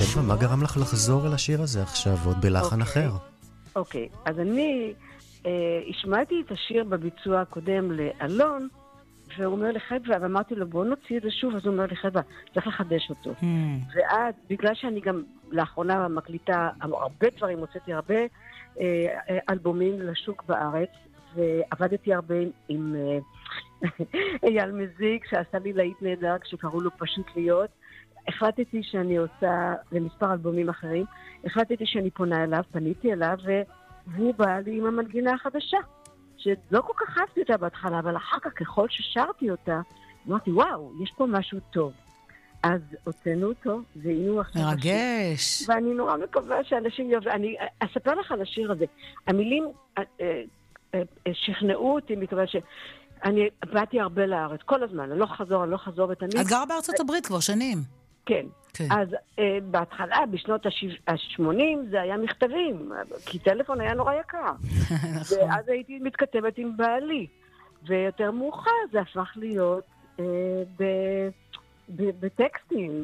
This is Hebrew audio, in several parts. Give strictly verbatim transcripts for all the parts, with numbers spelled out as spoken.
טוב, מה גרם לך לחזור אל השיר הזה עכשיו, עוד בלחן אחר? אוקיי, אז אני השמעתי את השיר בביצוע הקודם לאלון, והוא אומר לי, חדווה, ואמרתי לו, בוא נוציא את זה שוב, אז הוא אומר לי, חדווה, צריך לחדש אותו. ואז, בגלל שאני גם לאחרונה מקליטה הרבה דברים, הוצאתי הרבה אלבומים לשוק בארץ, ועבדתי הרבה עם אייל מזיק, שעשה לי להיט נהדר, שקראו לו פשוט להיות. החלטתי שאני עושה, למספר אלבומים אחרים, החלטתי שאני פונה אליו, פניתי אליו, והוא בא לי עם המנגינה החדשה. שלא כל כך אהבתי אותה בהתחלה, אבל אחר כך ככל ששרתי אותה, אמרתי, וואו, יש פה משהו טוב. אז הוצאנו אותו, והיינו עכשיו... מרגש. ואני נורא מקווה שאנשים יאהבו... אני אספר לך על השיר הזה. המילים שכנעו אותי, מכיוון שאני באתי הרבה לארץ, כל הזמן, אני לא חזור, אני לא חזור ותמיד... את גרה בארצות הברית כבר שנים. כן. אז בהתחלה, בשנות ה-שמונים, זה היה מכתבים, כי טלפון היה נורא יקר. ואז הייתי מתכתבת עם בעלי. ויותר מאוחר זה הפך להיות בטקסטים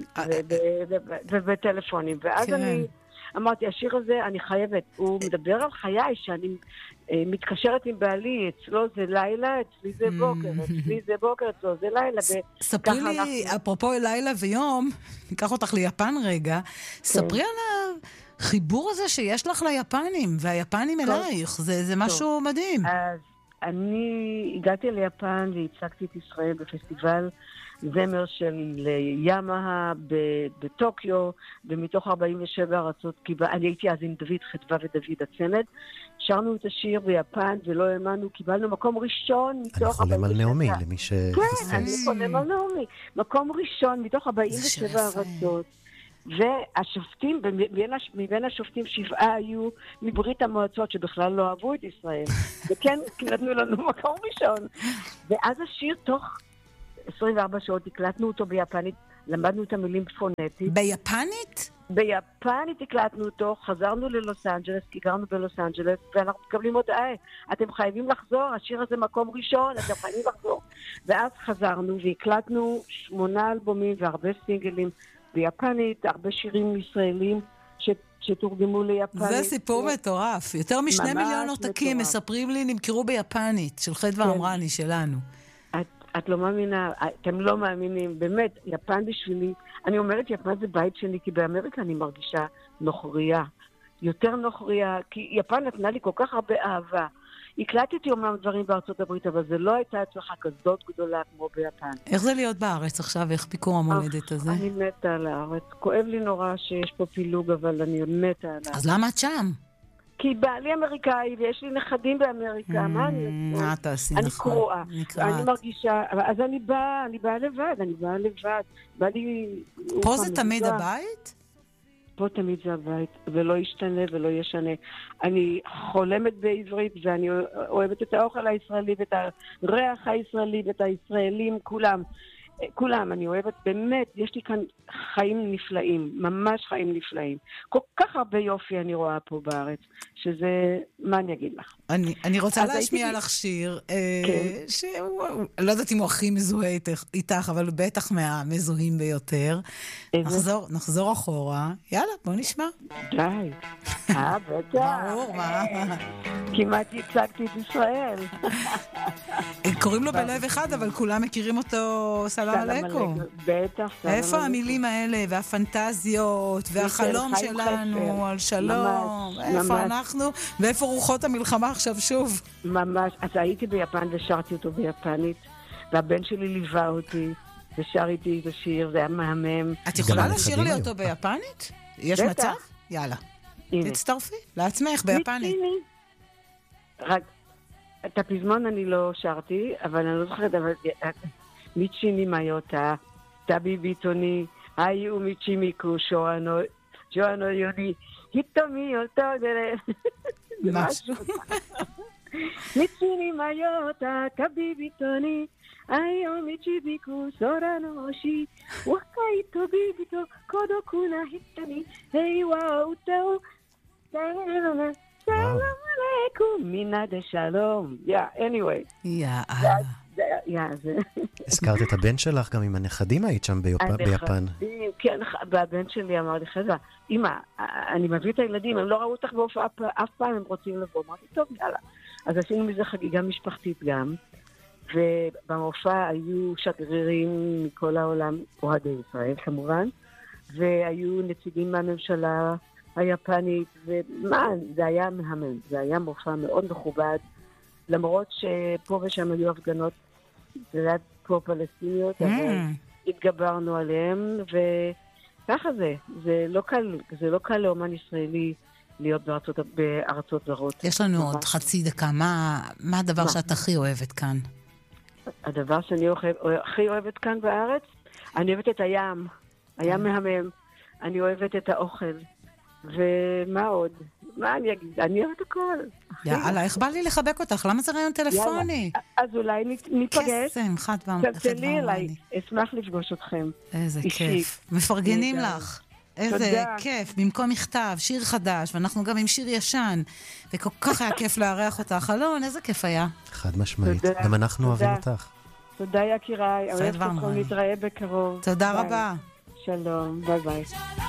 ובטלפונים. ואז אני אמרתי, השיר הזה, אני חייבת, הוא מדבר על חיי, שאני מתקשרת עם בעלי, אצלו זה לילה, אצלי זה בוקר, אצלי זה בוקר, אצלו זה לילה. ספרי לי, אפרופו לילה ויום, ניקח אותך ליפן רגע, ספרי על החיבור הזה שיש לך ליפנים, והיפנים אלייך, זה משהו מדהים. אז אני הגעתי ליפן והצגתי את ישראל בפסטיבל זמר של ימאה בטוקיו, ומתוך ארבעים ושבע ארצות, אני הייתי אז עם דוד חדווה ודוד הצמד, שרנו את השיר ביפן ולא האמנו, קיבלנו מקום ראשון מתוך אני חולם על נעמי, למי שפספס. כן, אני חולם על נעמי. מקום ראשון מתוך ארבעים ושבע ארצות. והשופטים, מבין השופטים שבעה היו מברית המועצות שבכלל לא אהבו את ישראל. וכן, נתנו לנו מקום ראשון. ואז השיר תוך עשרים וארבע שעות הקלטנו אותו ביפנית, למדנו את המילים פונטית. ביפנית? ביפנית הקלטנו אותו, חזרנו ללוס אנג'לס, כי גרנו בלוס אנג'לס, ואנחנו מקבלים הודעה, אתם חייבים לחזור, השיר הזה מקום ראשון, אתם חייבים לחזור. ואז חזרנו והקלטנו שמונה אלבומים והרבה סינגלים ביפנית, הרבה שירים ישראלים ש... שתורגמו ליפנית. זה סיפור מטורף. יותר משני מיליון עותקים מספרים לי נמכרו ביפנית, של חדווה אמרני שלנו. את לא מאמינה, אתם לא מאמינים, באמת, יפן בשבילי, אני אומרת יפן זה בית שלי, כי באמריקה אני מרגישה נוחריה, יותר נוחריה, כי יפן נתנה לי כל כך הרבה אהבה. הקלטתי אומנם דברים בארצות הברית, אבל זה לא הייתה הצלחה כזאת גדולה כמו ביפן. איך זה להיות בארץ עכשיו? איך ביקור המולדת הזה? אני מתה על הארץ. כואב לי נורא שיש פה פילוג, אבל אני מתה על הארץ. אז למה את שם? כי בעלי אמריקאי, ויש לי נכדים באמריקה, מה אני עושה? מה תעשי, נכון. אני קרואה, אני מרגישה, אז אני באה, אני באה לבד, אני באה לבד. פה זה תמיד הבית? פה תמיד זה הבית, ולא ישתנה ולא ישנה. אני חולמת בעברית, ואני אוהבת את האוכל הישראלי, ואת הריח הישראלי, ואת הישראלים, כולם. כולם, אני אוהבת, באמת, יש לי כאן חיים נפלאים, ממש חיים נפלאים. כל כך הרבה יופי אני רואה פה בארץ, שזה, מה אני אגיד לך? אני, אני רוצה להשמיע לך שיר, כן. שהוא, לא יודעת אם הוא הכי מזוהה איתך, איתך, אבל בטח מהמזוהים ביותר. נחזור, נחזור אחורה. יאללה, בוא נשמע. די. אה, בטח. ברור, מה? כמעט הצגתי את ישראל. קוראים לו בלב אחד, אבל כולם מכירים אותו סלאם עליכום. בטח. איפה המילים האלה, והפנטזיות, והחלום שלנו על שלום, איפה אנחנו, ואיפה רוחות המלחמה עכשיו שוב? ממש, אז הייתי ביפן ושרתי אותו ביפנית, והבן שלי ליווה אותי, ושר איתי את השיר, זה היה מהמם. את יכולה לשיר לי אותו ביפנית? יש מצב? יאללה. תצטרפי לעצמך ביפנית. רק, את הפזמון אני לא שרתי, אבל אני לא זוכרת, אבל... מיצ'י נימיוטה, טבי ביטוני, היו מיצ'י מיקו, שואנו, שואנו יוני, היטומי אולטו דרה. זה משהו. מיצ'י נימיוטה, טבי ביטוני, היו מיצ'י מיקו, סורנו אושי, וואקאי טובי ביטו, קודוקו נהיטני, היי וואוטו, סלאם עליכום, מינה דה שלום. Yeah, anyway. יאללה. זה היה, זה... הזכרת את הבן שלך, גם עם הנכדים היית שם ביפן. כן, והבן שלי אמר לי, חזרה, אמא, אני מביא את הילדים, הם לא ראו אותך בהופעה אף פעם, הם רוצים לבוא. אמרתי, טוב, יאללה. אז עשינו מזה חגיגה משפחתית גם, ובמופע היו שגרירים מכל העולם, אוהדי ישראל כמובן, והיו נציגים מהממשלה היפנית, ומה, זה היה מהמם, זה היה מופע מאוד מכובד, למרות שפה ושם היו הפגנות, זה היה פה פלסטיניות, אבל התגברנו עליהם, וככה זה, זה לא קל, זה לא קל לאומן ישראלי להיות בארצות, בארצות זרות. יש לנו עוד חצי דקה, מה, מה הדבר שאת הכי אוהבת כאן? הדבר שאני הכי אוהבת כאן בארץ, אני אוהבת את הים, הים מהמם, אני אוהבת את האוכל, ומה עוד? מה אני אגיד? אני אוהבת הכל. יאללה, איך בא לי לחבק אותך? למה זה רעיון טלפוני? אז אולי ניפגש. קסם, חד פעם. צלצלי אליי, אשמח לפגוש אתכם. איזה כיף. מפרגנים לך. איזה כיף. במקום מכתב, שיר חדש, ואנחנו גם עם שיר ישן, וכל כך היה כיף לארח אותך. אלון, איזה כיף היה. חד משמעית. גם אנחנו אוהבים אותך. תודה יקיריי. אוהבת אתכם, נתראה בקרוב. תודה רבה. שלום, ביי ביי.